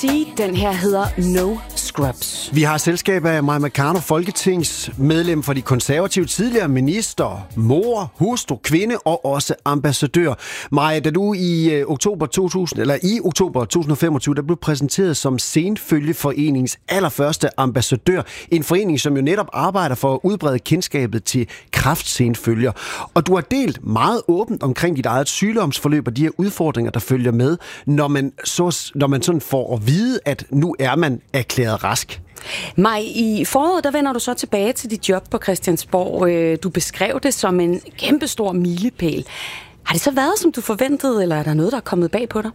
Den her hedder No Scrubs. Vi har selskab af Mai Mercado, folketingsmedlem for de konservative, tidligere minister, mor, hustru, kvinde og også ambassadør. Mai, da du i oktober 2025, der blev præsenteret som Senfølgeforeningens allerførste ambassadør, en forening, som jo netop arbejder for at udbrede kendskabet til kræftsenfølger. Og du har delt meget åbent omkring dit eget sygdomsforløb og de her udfordringer, der følger med, når man sådan får at vide, at nu er man erklæret rask. Maj, i foråret, der vender du så tilbage til dit job på Christiansborg. Du beskrev det som en kæmpestor milepæl. Har det så været, som du forventede, eller er der noget, der er kommet bag på dig?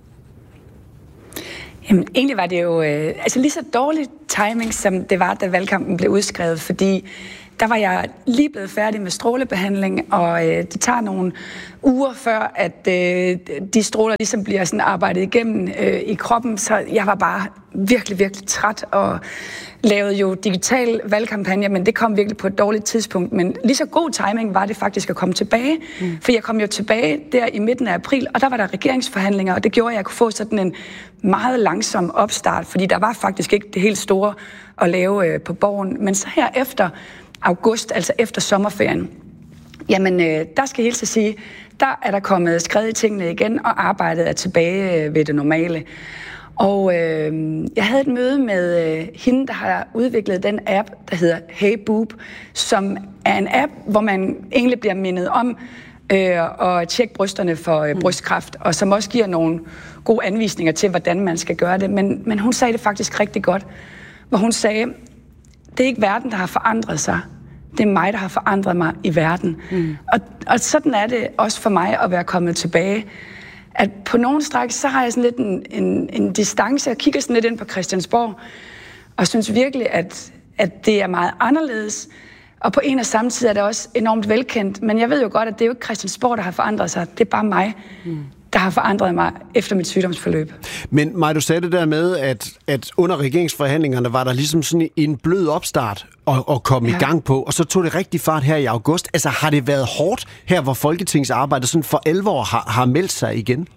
Jamen, egentlig var det jo lige så dårlig timing, som det var, da valgkampen blev udskrevet, fordi der var jeg lige blevet færdig med strålebehandling, og det tager nogle uger før, at de stråler ligesom bliver sådan arbejdet igennem i kroppen, så jeg var bare virkelig, virkelig træt og lavede jo digital valgkampagne, men det kom virkelig på et dårligt tidspunkt. Men lige så god timing var det faktisk at komme tilbage, for jeg kom jo tilbage der i midten af april, og der var der regeringsforhandlinger, og det gjorde, at jeg kunne få sådan en meget langsom opstart, fordi der var faktisk ikke det helt store at lave på Borgen. Men så her efter august, altså efter sommerferien, jamen der skal jeg helt sige, der er der kommet skrevet i tingene igen, og arbejdet er tilbage ved det normale. Og jeg havde et møde med hende, der har udviklet den app, der hedder Hey Boob, som er en app, hvor man egentlig bliver mindet om at tjekke brysterne for brystkræft, og som også giver nogle gode anvisninger til, hvordan man skal gøre det. Men hun sagde det faktisk rigtig godt, hvor hun sagde, det er ikke verden, der har forandret sig. Det er mig, der har forandret mig i verden. Og sådan er det også for mig at være kommet tilbage. At på nogle stræk, så har jeg sådan lidt en distance. Jeg kigger sådan lidt ind på Christiansborg, og synes virkelig, at det er meget anderledes. Og på en og samme tid er det også enormt velkendt. Men jeg ved jo godt, at det er jo ikke Christiansborg, der har forandret sig. Det er bare mig, der har forandret mig efter mit sygdomsforløb. Men Maj, du sagde det der med, at under regeringsforhandlingerne var der ligesom sådan en blød opstart at komme i gang på, og så tog det rigtig fart her i august. Altså har det været hårdt her, hvor folketingsarbejdet sådan for alvor har meldt sig igen?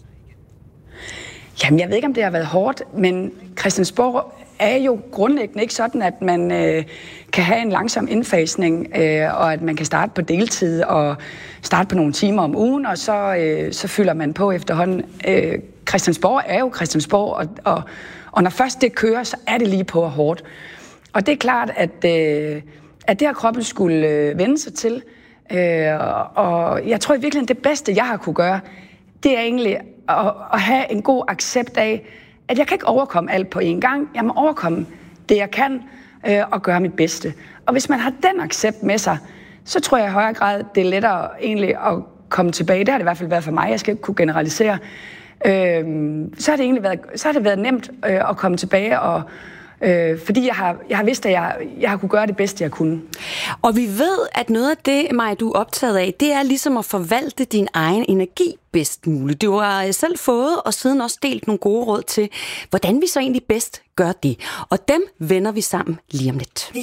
Jamen, jeg ved ikke, om det har været hårdt, men Christiansborg er jo grundlæggende ikke sådan, at man kan have en langsom indfasning, og at man kan starte på deltid og starte på nogle timer om ugen, og så fylder man på efterhånden. Christiansborg er jo Christiansborg, og når først det kører, så er det lige på og hårdt. Og det er klart, at det har kroppen skulle vende sig til, og jeg tror i virkeligheden, det bedste, jeg har kunne gøre, det er egentlig at have en god accept af, at jeg kan ikke overkomme alt på én gang. Jeg må overkomme det, jeg kan, og gøre mit bedste. Og hvis man har den accept med sig, så tror jeg i højere grad, det er lettere egentlig at komme tilbage. Det har det i hvert fald været for mig. Jeg skal ikke kunne generalisere. Så har det været nemt at komme tilbage, og fordi jeg har vidst, at jeg har kunne gøre det bedste, jeg kunne. Og vi ved, at noget af det, Maj, du er optaget af, det er ligesom at forvalte din egen energi bedst muligt. Du har selv fået og siden også delt nogle gode råd til, hvordan vi så egentlig bedst gør det. Og dem vender vi sammen lige om lidt.